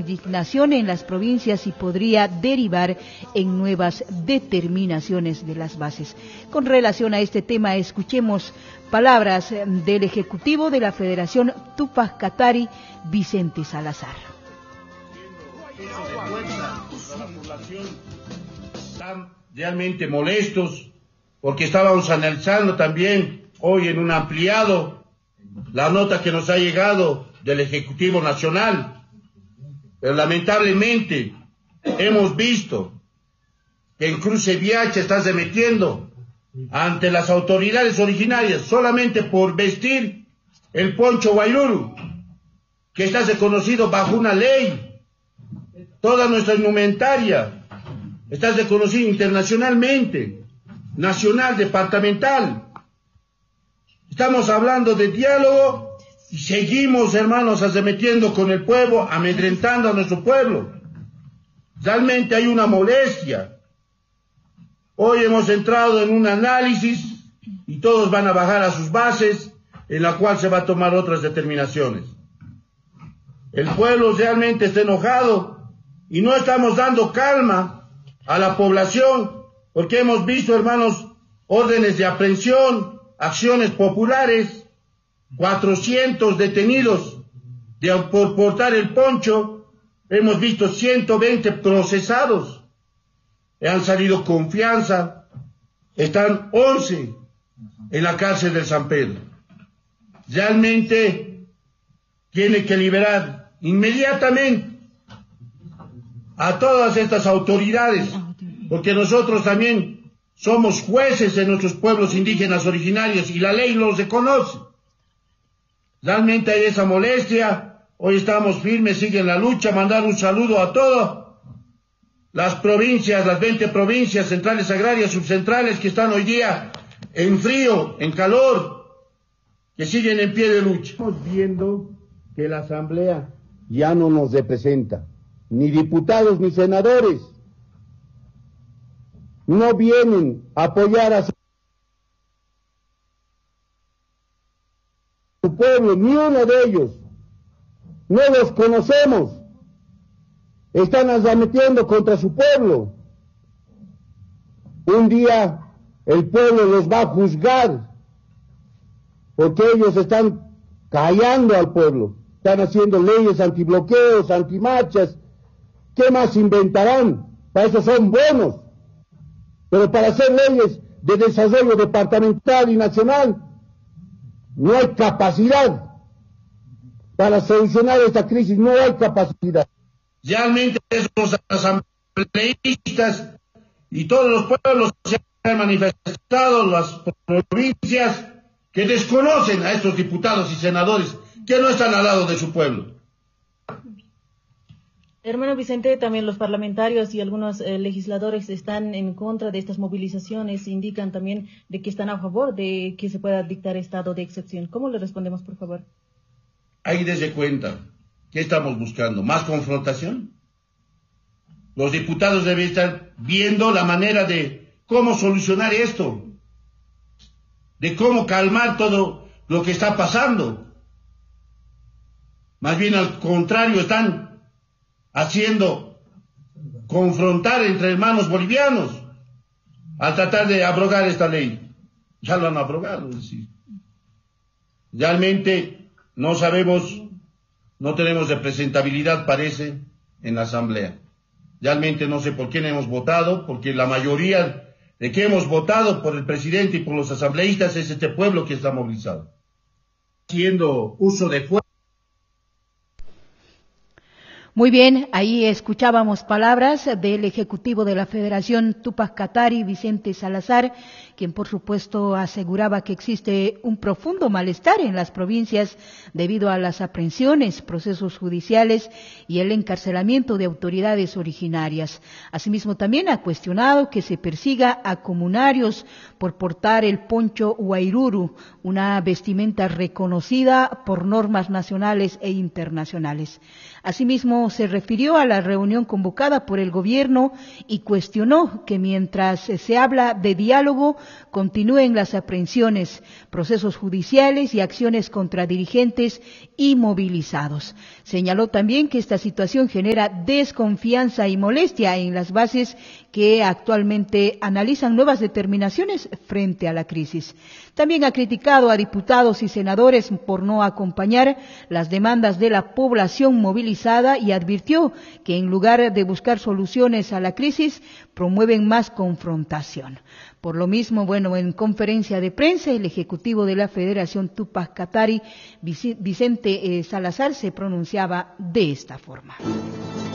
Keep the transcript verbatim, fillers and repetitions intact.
indignación en las provincias y podría derivar en nuevas determinaciones de las bases. Con relación a este tema, escuchemos palabras del Ejecutivo de la Federación Tupac Katari, Vicente Salazar. La población están realmente molestos porque estábamos analizando también hoy en un ampliado la nota que nos ha llegado del Ejecutivo Nacional, pero lamentablemente hemos visto que en Cruce Viacha está remetiendo ante las autoridades originarias solamente por vestir el poncho Wairuru, que está reconocido bajo una ley. Toda nuestra indumentaria está reconocida internacionalmente, nacional, departamental. Estamos hablando de diálogo y seguimos, hermanos, arremetiendo con el pueblo, amedrentando a nuestro pueblo. Realmente hay una molestia. Hoy hemos entrado en un análisis y todos van a bajar a sus bases, en la cual se va a tomar otras determinaciones. El pueblo realmente está enojado y no estamos dando calma a la población, porque hemos visto, hermanos, órdenes de aprehensión, acciones populares, cuatrocientos detenidos de, por portar el poncho, hemos visto ciento veinte procesados, han salido confianza, están once en la cárcel del San Pedro. Realmente tiene que liberar inmediatamente a todas estas autoridades, porque nosotros también somos jueces en nuestros pueblos indígenas originarios y la ley los reconoce. Realmente hay esa molestia, hoy estamos firmes, siguen la lucha, mandar un saludo a todas las provincias, las veinte provincias, centrales agrarias, subcentrales, que están hoy día en frío, en calor, que siguen en pie de lucha. Estamos viendo que la Asamblea ya no nos representa, ni diputados ni senadores. No vienen a apoyar a su pueblo, ni uno de ellos. No los conocemos. Están arremetiendo contra su pueblo. Un día el pueblo los va a juzgar, porque ellos están callando al pueblo. Están haciendo leyes antibloqueos, antimarchas. ¿Qué más inventarán? Para eso son buenos. Pero para hacer leyes de desarrollo departamental y nacional, no hay capacidad. Para solucionar esta crisis no hay capacidad. Realmente esos asambleístas y todos los pueblos se han manifestado, las provincias, que desconocen a estos diputados y senadores que no están al lado de su pueblo. Hermano Vicente, también los parlamentarios y algunos eh, legisladores están en contra de estas movilizaciones, indican también de que están a favor de que se pueda dictar estado de excepción. ¿Cómo le respondemos, por favor? Ahí desde cuenta, ¿qué estamos buscando? ¿Más confrontación? Los diputados deben estar viendo la manera de cómo solucionar esto, de cómo calmar todo lo que está pasando. Más bien al contrario, están haciendo confrontar entre hermanos bolivianos al tratar de abrogar esta ley. Ya lo han abrogado, es decir. Realmente no sabemos, no tenemos representabilidad, parece, en la Asamblea. Realmente no sé por quién hemos votado, porque la mayoría de que hemos votado por el presidente y por los asambleístas es este pueblo que está movilizado. Haciendo uso de fuerza. Muy bien, ahí escuchábamos palabras del Ejecutivo de la Federación Tupac Katari, Vicente Salazar, quien por supuesto aseguraba que existe un profundo malestar en las provincias debido a las aprehensiones, procesos judiciales y el encarcelamiento de autoridades originarias. Asimismo, también ha cuestionado que se persiga a comunarios por portar el poncho Wairuru, una vestimenta reconocida por normas nacionales e internacionales. Asimismo, se refirió a la reunión convocada por el gobierno y cuestionó que mientras se habla de diálogo, continúen las aprehensiones, procesos judiciales y acciones contra dirigentes y movilizados. Señaló también que esta situación genera desconfianza y molestia en las bases que actualmente analizan nuevas determinaciones frente a la crisis. También ha criticado a diputados y senadores por no acompañar las demandas de la población movilizada y advirtió que en lugar de buscar soluciones a la crisis, promueven más confrontación. Por lo mismo, bueno, en conferencia de prensa, el ejecutivo de la Federación Tupac Katari, Vicente Salazar, se pronunciaba de esta forma.